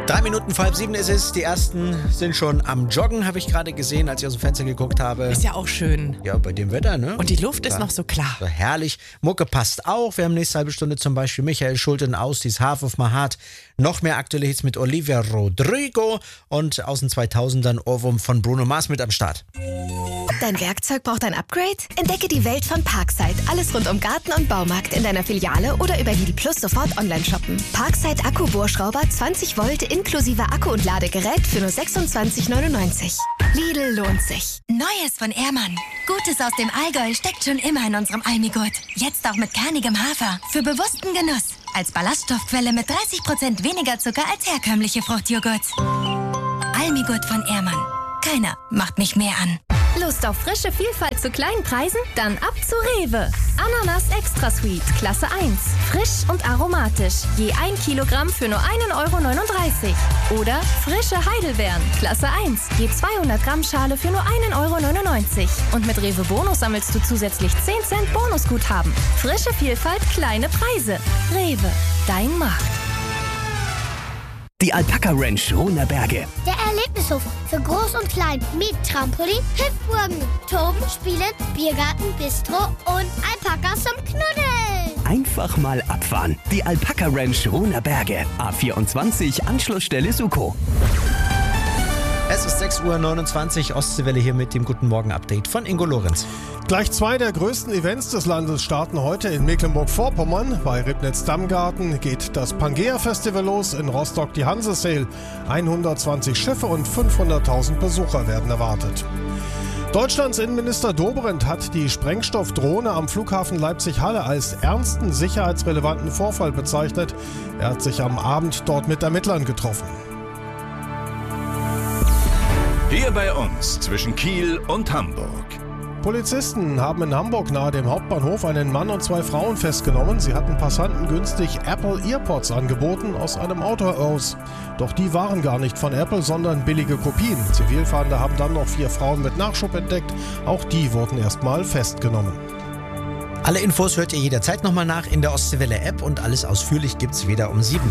3 Minuten vor halb 7 ist es. Die ersten sind schon am Joggen, habe ich gerade gesehen, als ich aus dem Fenster geguckt habe. Ist ja auch schön. Ja, bei dem Wetter, ne? Und die Luft ist noch so klar. So herrlich. Mucke passt auch. Wir haben nächste halbe Stunde zum Beispiel Michael Schulte und Austis Half of My Heart. Noch mehr aktuelle Hits mit Olivia Rodrigo und aus den 2000ern Ohrwurm von Bruno Mars mit am Start. Dein Werkzeug braucht ein Upgrade? Entdecke die Welt von Parkside. Alles rund um Garten und Baumarkt in deiner Filiale oder über Lidl Plus sofort online shoppen. Parkside Akkubohrschrauber 20 Volt inklusive Akku und Ladegerät für nur 26,99. Lidl lohnt sich. Neues von Ehrmann. Gutes aus dem Allgäu steckt schon immer in unserem Almigurt. Jetzt auch mit kernigem Hafer. Für bewussten Genuss. Als Ballaststoffquelle mit 30% weniger Zucker als herkömmliche Fruchtjoghurt. Almigurt von Ehrmann. Keiner macht mich mehr an. Lust auf frische Vielfalt zu kleinen Preisen? Dann ab zu Rewe. Ananas Extra Sweet, Klasse 1. Frisch und aromatisch. Je 1 Kilogramm für nur 1,39 €. Oder frische Heidelbeeren, Klasse 1. Je 200 Gramm Schale für nur 1,99 €. Und mit Rewe Bonus sammelst du zusätzlich 10 Cent Bonusguthaben. Frische Vielfalt, kleine Preise. Rewe, dein Markt. Die Alpaka Ranch Runerberge. Der Erlebnishof für Groß und Klein mit Trampolin, Hüpfburgen, Toben, Spielen, Biergarten, Bistro und Alpakas zum Knuddeln. Einfach mal abfahren. Die Alpaka Ranch Runerberge. A24 Anschlussstelle Suko. Es ist 6:29 Uhr, Ostseewelle hier mit dem Guten Morgen-Update von Ingo Lorenz. Gleich 2 der größten Events des Landes starten heute in Mecklenburg-Vorpommern. Bei Ribnitz-Dammgarten geht das Pangea-Festival los, in Rostock die Hanse-Sail. 120 Schiffe und 500.000 Besucher werden erwartet. Deutschlands Innenminister Dobrindt hat die Sprengstoffdrohne am Flughafen Leipzig-Halle als ernsten sicherheitsrelevanten Vorfall bezeichnet. Er hat sich am Abend dort mit Ermittlern getroffen. Hier bei uns zwischen Kiel und Hamburg. Polizisten haben in Hamburg nahe dem Hauptbahnhof einen Mann und 2 Frauen festgenommen. Sie hatten Passanten günstig Apple Earpods angeboten aus einem Auto heraus. Doch die waren gar nicht von Apple, sondern billige Kopien. Zivilfahnder haben dann noch 4 Frauen mit Nachschub entdeckt. Auch die wurden erstmal festgenommen. Alle Infos hört ihr jederzeit nochmal nach in der Ostseewelle-App und alles ausführlich gibt's wieder um 7.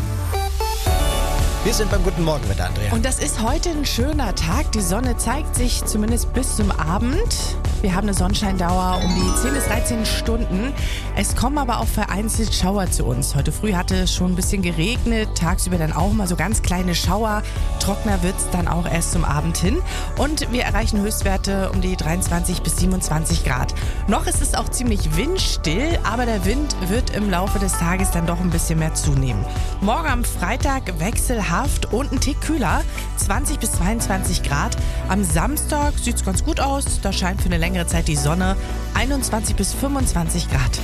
Wir sind beim Guten Morgen mit Andrea. Und das ist heute ein schöner Tag. Die Sonne zeigt sich zumindest bis zum Abend. Wir haben eine Sonnenscheindauer um die 10 bis 13 Stunden. Es kommen aber auch vereinzelt Schauer zu uns. Heute früh hatte es schon ein bisschen geregnet, tagsüber dann auch mal so ganz kleine Schauer. Trockener wird es dann auch erst zum Abend hin. Und wir erreichen Höchstwerte um die 23 bis 27 Grad. Noch ist es auch ziemlich windstill, aber der Wind wird im Laufe des Tages dann doch ein bisschen mehr zunehmen. Morgen am Freitag wechselhaft und ein Tick kühler, 20 bis 22 Grad. Am Samstag sieht es ganz gut aus, da scheint für eine längere Zeit die Sonne, 21 bis 25 Grad.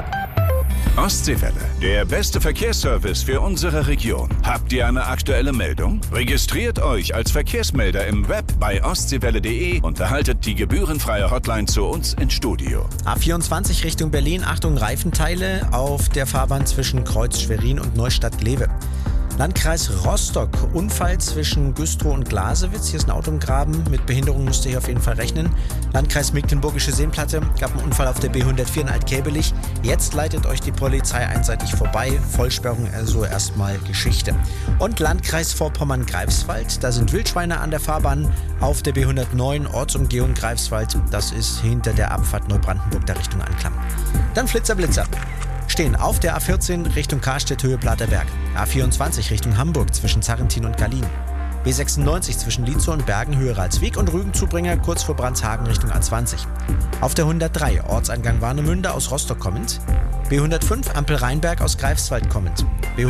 Ostseewelle, der beste Verkehrsservice für unsere Region. Habt ihr eine aktuelle Meldung? Registriert euch als Verkehrsmelder im Web bei ostseewelle.de und erhaltet die gebührenfreie Hotline zu uns ins Studio. A24 Richtung Berlin, Achtung Reifenteile auf der Fahrbahn zwischen Kreuz Schwerin und Neustadt-Glewe. Landkreis Rostock, Unfall zwischen Güstrow und Glasewitz. Hier ist ein Auto im Graben. Mit Behinderung müsst ihr hier auf jeden Fall rechnen. Landkreis Mecklenburgische Seenplatte, gab einen Unfall auf der B104 in Altkäbelich. Jetzt leitet euch die Polizei einseitig vorbei. Vollsperrung, also erstmal Geschichte. Und Landkreis Vorpommern-Greifswald, da sind Wildschweine an der Fahrbahn auf der B109, Ortsumgehung Greifswald. Das ist hinter der Abfahrt Neubrandenburg der Richtung Anklam. Dann Flitzer-Blitzer. Stehen auf der A14 Richtung Karstedt, Höhe Platterberg. A24 Richtung Hamburg zwischen Zarrentin und Gallien. B96 zwischen Lietzow und Bergen, Höhe Ralswiek und Rügenzubringer kurz vor Brandshagen Richtung A20. Auf der 103 Ortseingang Warnemünde aus Rostock kommend. B105 Ampel Rheinberg aus Greifswald kommend.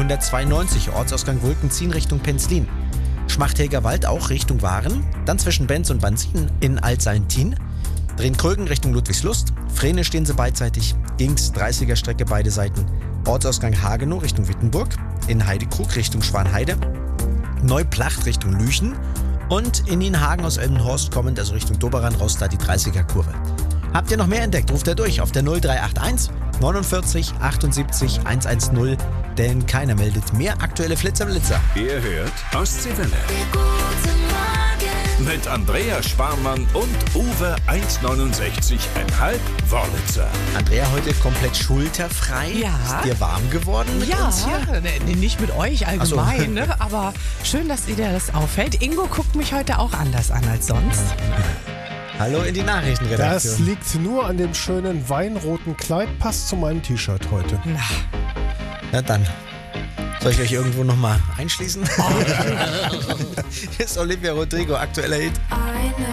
B192 Ortsausgang Wulkenziehen Richtung Penzlin. Schmachthäger Wald auch Richtung Waren. Dann zwischen Benz und Banzin in Altsallentin. Drehen-Krögen Richtung Ludwigslust. Frene stehen sie beidseitig. Gings 30er Strecke beide Seiten. Ortsausgang Hagenow Richtung Wittenburg. In Heidekrug Richtung Schwanheide. Neuplacht Richtung Lüchen. Und in Nienhagen aus Elbenhorst kommend, also Richtung Doberan raus, da die 30er-Kurve. Habt ihr noch mehr entdeckt? Ruft ihr durch auf der 0381 49 78 110, denn keiner meldet mehr aktuelle Flitzer-Blitzer. Ihr hört Ostseewelle. Guten Morgen. Mit Andrea Sparmann und Uwe 1,69,5 Wörlitzer. Andrea, heute komplett schulterfrei. Ja. Ist dir warm geworden mit uns hier? Nee, nicht mit euch allgemein, Ach so. ne? Aber schön, dass dir das auffällt. Ingo guckt mich heute auch anders an als sonst. Hallo in die Nachrichtenredaktion. Das liegt nur an dem schönen weinroten Kleid. Passt zu meinem T-Shirt heute. Na dann. Soll ich euch irgendwo nochmal einschließen? Hier ist Olivia Rodrigo, aktueller Hit.